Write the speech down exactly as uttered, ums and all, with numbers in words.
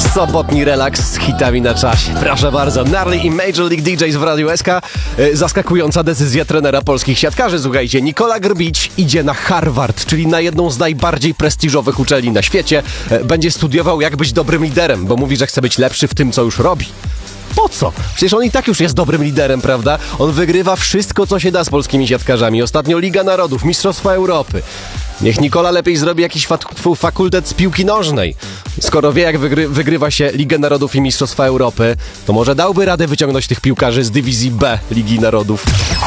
Sobotni relaks z hitami na czasie. Proszę bardzo, Gnarly i Major League D Js w Radiu S K. E, zaskakująca decyzja trenera polskich siatkarzy. Słuchajcie, Nikola Grbić idzie na Harvard, czyli na jedną z najbardziej prestiżowych uczelni na świecie. E, będzie studiował, jak być dobrym liderem, bo mówi, że chce być lepszy w tym, co już robi. Po co? Przecież on i tak już jest dobrym liderem, prawda? On wygrywa wszystko, co się da z polskimi siatkarzami. Ostatnio Liga Narodów, Mistrzostwa Europy. Niech Nikola lepiej zrobi jakiś fat- fakultet z piłki nożnej. Skoro wie, jak wygry- wygrywa się Ligę Narodów i Mistrzostwa Europy, to może dałby radę wyciągnąć tych piłkarzy z dywizji B Ligi Narodów.